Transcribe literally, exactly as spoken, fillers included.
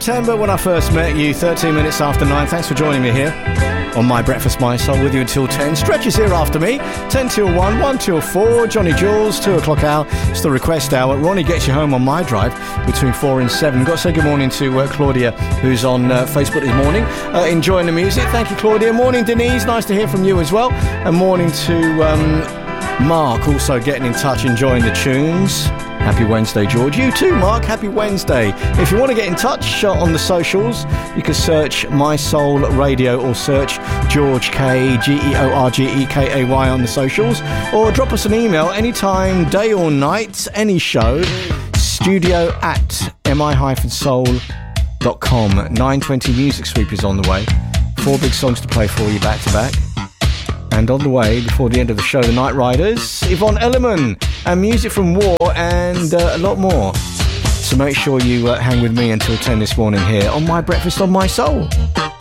September when I first met you, thirteen minutes after nine. Thanks for joining me here on My Breakfast, My Soul, with you until ten. Stretch is here after me, ten till one, one till four. Johnny Jules, two o'clock hour. It's the request hour. Ronnie gets you home on my drive between four and seven. Got to say good morning to uh, Claudia, who's on uh, Facebook this morning, uh, enjoying the music. Thank you, Claudia. Morning, Denise. Nice to hear from you as well. And morning to um, Mark, also getting in touch, enjoying the tunes. Happy Wednesday, George. You too, Mark. Happy Wednesday. If you want to get in touch uh, on the socials, you can search My Soul Radio or search George K, G E O R G E K A Y on the socials, or drop us an email anytime, day or night, any show, studio at m i soul dot com. nine twenty Music Sweep is on the way. Four big songs to play for you back to back. And on the way, before the end of the show, the Night Riders, Yvonne Elliman, and music from War, and uh, a lot more. So make sure you uh, hang with me until ten this morning here on My Breakfast on My Soul.